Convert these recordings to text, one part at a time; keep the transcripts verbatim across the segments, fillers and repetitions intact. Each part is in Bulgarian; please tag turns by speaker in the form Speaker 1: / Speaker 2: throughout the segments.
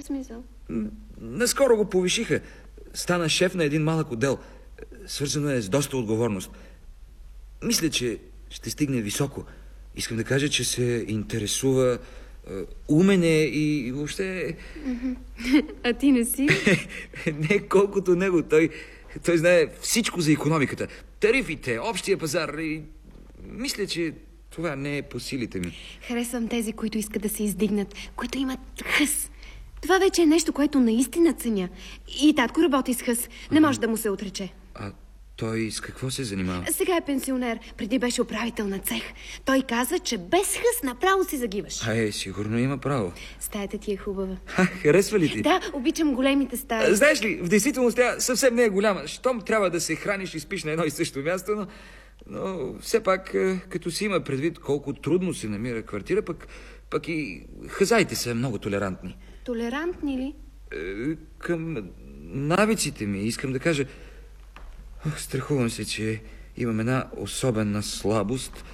Speaker 1: какъв смисъл?
Speaker 2: Наскоро го повишиха. Стана шеф на един малък отдел. Свързано е с доста отговорност. Мисля, че ще стигне високо. Искам да кажа, че се интересува, умен е и въобще...
Speaker 1: А ти не си?
Speaker 2: Не колкото него. Той, той знае всичко за икономиката. Тарифите, общия пазар и... Мисля, че това не е по силите ми.
Speaker 1: Харесвам тези, които искат да се издигнат, които имат хъс. Това вече е нещо, което наистина ценя. И татко работи с хъс. Не може да му се отрече.
Speaker 2: А той с какво се занимава?
Speaker 1: Сега е пенсионер. Преди беше управител на цех. Той каза, че без хъс направо си загиваш.
Speaker 2: А е, сигурно има право.
Speaker 1: Стаята ти е хубава.
Speaker 2: Ха, харесва ли ти?
Speaker 1: Да, обичам големите стаи.
Speaker 2: Знаеш ли, в действителност тя съвсем не е голяма. Щом трябва да се храниш и спиш на едно и също място, но... Но все пак, като си има предвид колко трудно се намира квартира, пък, пък и хазаите са много толерантни.
Speaker 1: Толерантни ли?
Speaker 2: Е, към навиците ми, искам да кажа. Страхувам се, че имам една особена слабост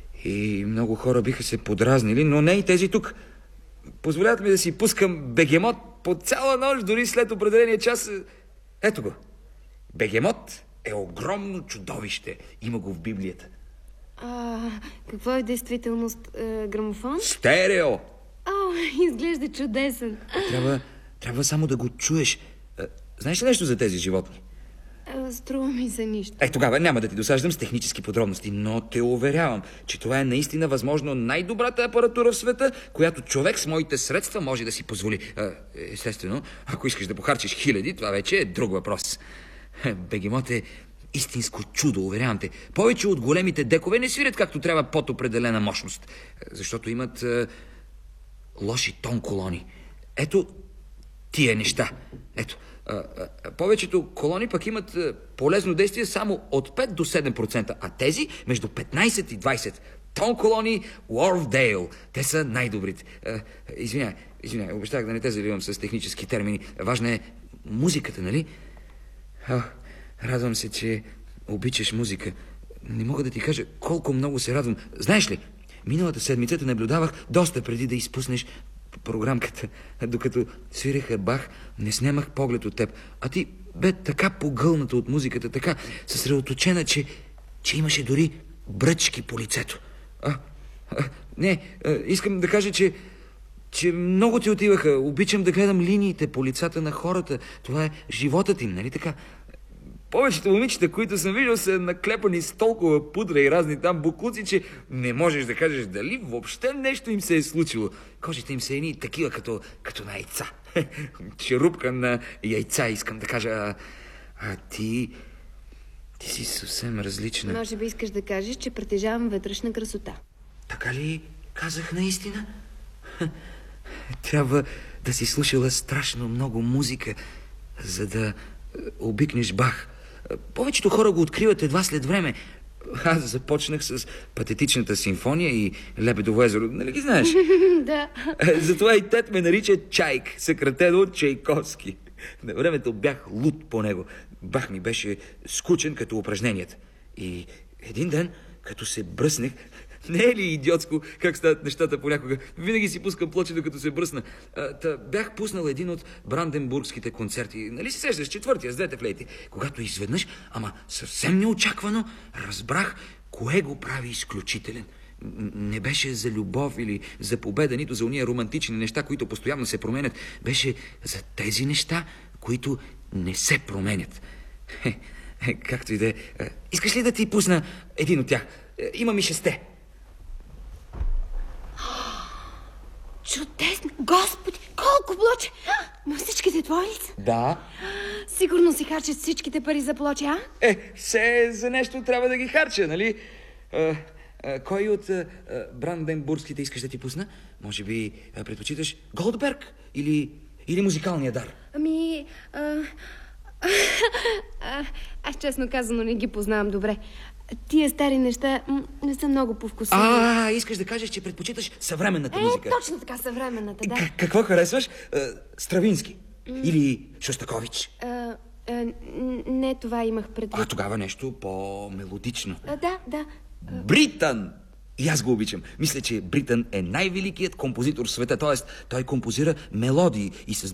Speaker 2: и много хора биха се подразнили, но не и тези тук. Позволяват ми да си пускам бегемот по цяла нощ, дори след определения час. Ето го. Бегемот е огромно чудовище. Има го в Библията.
Speaker 1: А, какво е действителност? Е, грамофон?
Speaker 2: Стерео!
Speaker 1: О, изглежда чудесен.
Speaker 2: Трябва, трябва само да го чуеш. Знаеш ли нещо за тези животни?
Speaker 1: А, струва ми се нищо.
Speaker 2: Е, тогава няма да ти досаждам с технически подробности, но те уверявам, че това е наистина възможно най-добрата апаратура в света, която човек с моите средства може да си позволи. Естествено, ако искаш да похарчиш хиляди, това вече е друг въпрос. Бегемот е истинско чудо, уверявам те. Повече от големите декове не свирят както трябва под определена мощност, защото имат е, лоши тон колони. Ето тия неща. Ето, е, е, повечето колони пък имат е, полезно действие само от пет до седем процента, а тези между петнайсет и двайсет. Тон колони Уорфдейл. Те са най-добрите. Е, извиняй, извиняй, обещах да не те заливам с технически термини. Важна е музиката, нали? О, радвам се, че обичаш музика. Не мога да ти кажа колко много се радвам. Знаеш ли, миналата седмица те наблюдавах доста преди да изпуснеш програмката. Докато свиреха Бах, не снемах поглед от теб. А ти бе така погълната от музиката, така съсредоточена, че, че имаше дори бръчки по лицето. А, а, не, а, искам да кажа, че че много ти отиваха. Обичам да гледам линиите по лицата на хората. Това е животът им, нали така? Повечето момичета, които съм виждал, са наклепани с толкова пудра и разни там буклуци, че не можеш да кажеш дали въобще нещо им се е случило. Кожите им са едни такива, като, като на яйца. Черупка на яйца, искам да кажа. А, а ти... Ти си съвсем различна.
Speaker 1: Може би искаш да кажеш, че притежавам вътрешна красота.
Speaker 2: Така ли казах наистина? Трябва да си слушала страшно много музика, за да обикнеш Бах. Повечето хора го откриват едва след време. Аз започнах с патетичната симфония и Лебедово езеро. Нали ги знаеш?
Speaker 1: Да.
Speaker 2: Затова и тет ме нарича Чайк, съкратено от Чайковски. На времето бях луд по него. Бах ми беше скучен като упражненията. И един ден, като се бръснех, не е ли идиотско как стават нещата понякога? Винаги си пускам плочи, докато се бръсна. А, та, бях пуснал един от бранденбургските концерти. Нали си сещаш, четвъртия с двете флейти. Когато изведнъж, ама съвсем неочаквано, разбрах кое го прави изключителен. Не беше за любов или за победа, нито за уния романтични неща, които постоянно се променят. Беше за тези неща, които не се променят. Хе, хе, както и да е. Искаш ли да ти пусна един от тях? Имам и шесте.
Speaker 1: Чудесно! Господи, колко плочи! Но всичките твои ли са?
Speaker 2: Да.
Speaker 1: Сигурно си харчат всичките пари за плочи, а?
Speaker 2: Е, все за нещо трябва да ги харча, нали? А, а, кой от а, бранденбургските искаш да ти пусна? Може би а, предпочиташ Голдберг или, или музикалния дар?
Speaker 1: Ами... А... а, аз честно казано не ги познавам добре. Тия стари неща не са много по-вкусни.
Speaker 2: А, искаш да кажеш, че предпочиташ съвременната
Speaker 1: е,
Speaker 2: музика?
Speaker 1: Е, точно така, съвременната, да.
Speaker 2: К- какво харесваш? А, Стравински? М- Или Шостакович?
Speaker 1: А, а, не, това имах предвид.
Speaker 2: А, тогава нещо по-мелодично.
Speaker 1: А, да, да.
Speaker 2: Бритън! И аз го обичам. Мисля, че Бритън е най-великият композитор в света, т.е. той композира мелодии и създава